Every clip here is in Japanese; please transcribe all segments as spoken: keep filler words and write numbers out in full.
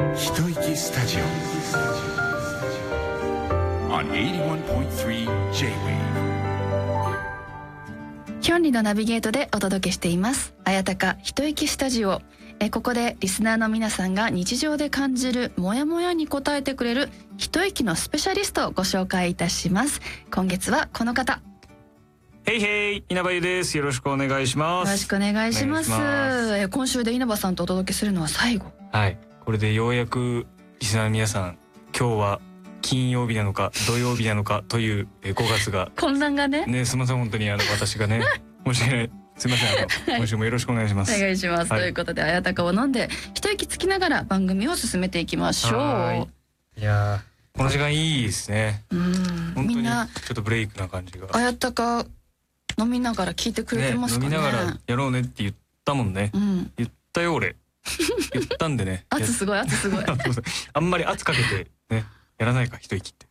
一息スタジオ on エイティワンポイントスリー J-ウェーブ。 ヒョンリのナビゲートでお届けしています綾鷹一息スタジオ。えここでリスナーの皆さんが日常で感じるモヤモヤに答えてくれる一息のスペシャリストをご紹介いたします。今月はこの方。 ヘイヘイ、稲葉優です。よろしくお願いします。 よろしくお願いします。 お願いします。 え今週で稲葉さんとお届けするのは最後。 はい、これでようやくリスナーの皆さん、今日は金曜日なのか土曜日なのかというごがつが混乱がねね、すみません、本当にあの私がね申し訳ない、すみません、あの、はい、今週もよろしくお願いします。 お願いします、はい、ということで綾鷹を飲んで一息つきながら番組を進めていきましょう。 いやー、この時間いいですね。 うん、 本当にみんなちょっとブレイクな感じが。 綾鷹飲みながら聞いてくれてますかね。 ね、飲みながらやろうねって言ったもんね、うん、言ったよ俺言ったんでね圧すごい圧すごいあんまり圧かけてねやらないか一息って。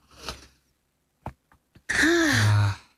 はあ、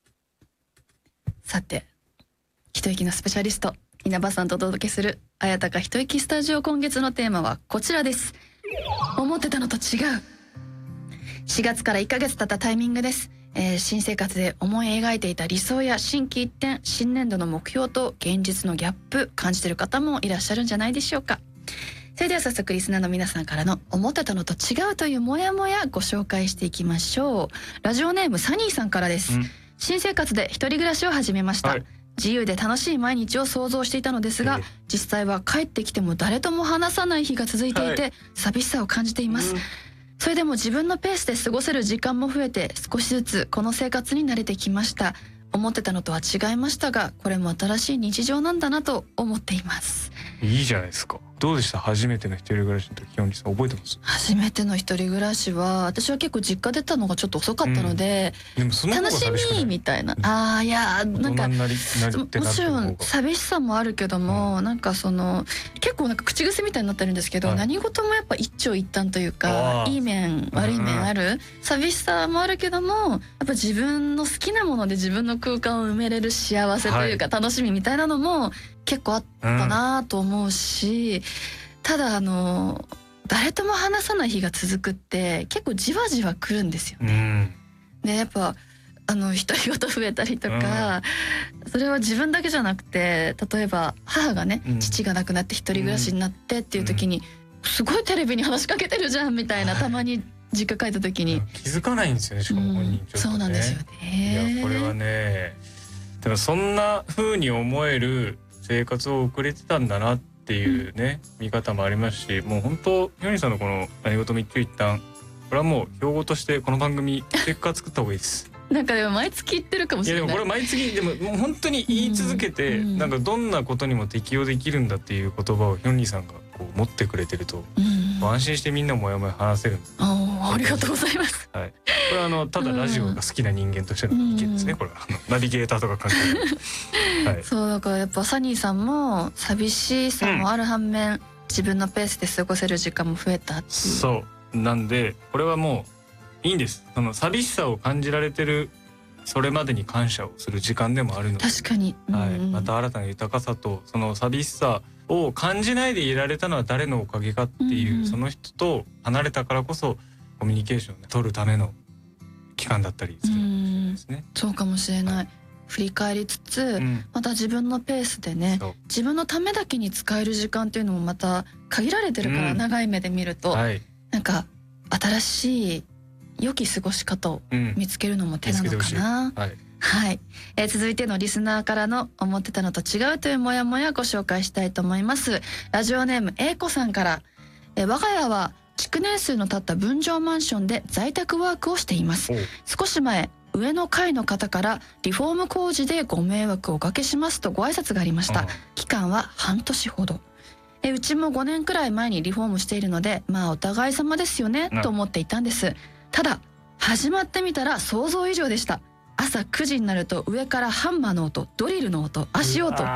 さて一息のスペシャリスト稲葉さんとお届けする綾鷹一息スタジオ。今月のテーマはこちらです。思ってたのと違う。しがつからいっかげつ経ったタイミングです。えー、新生活で思い描いていた理想や心機一転、新年度の目標と現実のギャップ感じている方もいらっしゃるんじゃないでしょうか。それでは早速リスナーの皆さんからの思ってたのと違うというモヤモヤご紹介していきましょう。ラジオネームサニーさんからです。新生活で一人暮らしを始めました、はい、自由で楽しい毎日を想像していたのですが、実際は帰ってきても誰とも話さない日が続いていて、はい、寂しさを感じています、うん。それでも自分のペースで過ごせる時間も増えて少しずつこの生活に慣れてきました。思ってたのとは違いましたが、これも新しい日常なんだなと思っています。 いいじゃないですか。どうでした、初めての一人暮らしの時。ヒョンリさん覚えてます？ 初めての一人暮らしは私は結構実家出たのがちょっと遅かったので、うん、でもその方が寂しくない？楽しみみたいな、ああいやなんかもちろん寂しさもあるけども、うん、なんかその結構なんか口癖みたいになってるんですけど、はい、何事もやっぱ一長一短というか、いい面悪い面ある、うん、寂しさもあるけどもやっぱ自分の好きなもので自分の空間を埋めれる幸せというか、はい、楽しみみたいなのも結構あったなと思うし、うん、ただあの誰とも話さない日が続くって結構じわじわ来るんですよね、うん、でやっぱあの独り言増えたりとか、うん、それは自分だけじゃなくて、例えば母がね、うん、父が亡くなって一人暮らしになってっていう時に、うん、すごいテレビに話しかけてるじゃんみたいな、たまに実家帰った時に気づかないんですよね、しかも本人ちょっとね、うん、そうなんですよね。いやこれはね、でもそんな風に思える生活を送れてたんだなっていうね、うん、見方もありますし、もう本当ヒョンリさんのこの何事も一長一短、これはもう標語としてこの番組ステッカー作った方がいいですなんかでも毎月言ってるかもしれない。 いやでもこれ毎月でももう本当に言い続けて、うん、なんかどんなことにも適用できるんだっていう言葉をヒョンリさんがこう持ってくれてると、うん、安心してみんなもやもや話せるんです。 あ, ありがとうございます、 はい、これはあのただラジオが好きな人間としての意見ですね、うん、これはあのナビゲーターとか関係ない、はい、 そうだからやっぱサニーさんも寂しさもある反面、うん、自分のペースで過ごせる時間も増えたっていう。 そうなんでこれはもういいんです。その寂しさを感じられてるそれまでに感謝をする時間でもあるので、 確かに、うんうん、 はい、また新たな豊かさとその寂しさを感じないでいられたのは誰のおかげかっていう、うんうん、その人と離れたからこそコミュニケーションを取るための期間だったりするんですね、うん、 そうかもしれない、はい、振り返りつつ、うん、また自分のペースでね、自分のためだけに使える時間っていうのもまた限られてるから、うん、長い目で見ると、はい、なんか新しい良き過ごし方を見つけるのも手なのかな、うん、はい、はい、えー、続いてのリスナーからの思ってたのと違うというモヤモヤご紹介したいと思います。ラジオネーム A 子さんから、えー、我が家は築年数の経った分譲マンションで在宅ワークをしています。少し前上の階の方からリフォーム工事でご迷惑をおかけしますとご挨拶がありました。期間は半年ほど。えうちもごねんくらい前にリフォームしているので、まあお互い様ですよねと思っていたんです。ただ始まってみたら想像以上でした。朝くじになると上からハンマーの音、ドリルの音、足音、